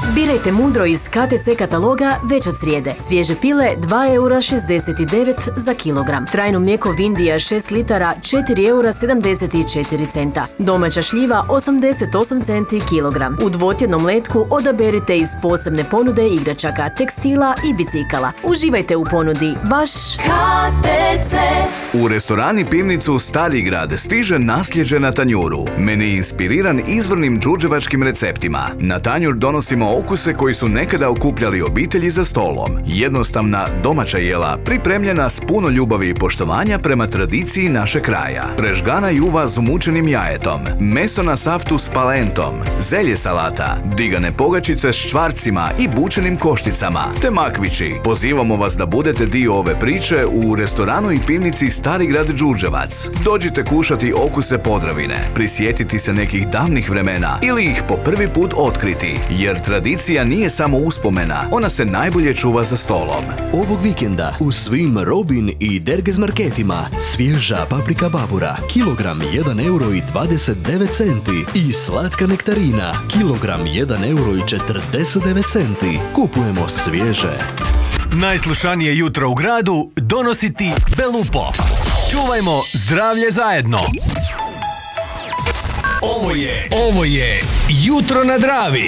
Birajte mudro iz KTC kataloga već od srijede. Svježe pile 2,69 € za kilogram. Trajno mlijeko Vindija 6 litara 4,74 €. Domaća šljiva 88 centi kilogram. U dvotjednom letku odaberite iz posebne ponude igračaka, tekstila i bicikala. Uživajte u ponudi. Vaš KTC. U restorani Pivnicu Starigrad stiže nasljeđe na tanjuru. Meni inspiriran izvornim đurđevačkim receptima. Na tanjur donosimo okuse koji su nekada okupljali obitelji za stolom. Jednostavna domaća jela pripremljena s puno ljubavi i poštovanja prema tradiciji naše kraja. Prežgana juva s umučenim jajetom, meso na saftu s palentom, zelje salata, digane pogačice s čvarcima i bučenim košticama, te makvići. Pozivamo vas da budete dio ove priče u restoranu i pivnici Starigrad Đurđevac. Dođite kušati okuse Podravine, prisjetiti se nekih davnih vremena ili ih po prvi put otkriti, jer tradicija nije samo uspomena, ona se najbolje čuva za stolom. Ovog vikenda u svim Robin i Dergez marketima svježa paprika Babura, kilogram 1,29 € i slatka nektarina, kilogram 1,49 €. Kupujemo svježe. Najslušanije jutro u gradu donosi ti Belupo. Čuvajmo zdravlje zajedno. Ovo je Jutro na Dravi.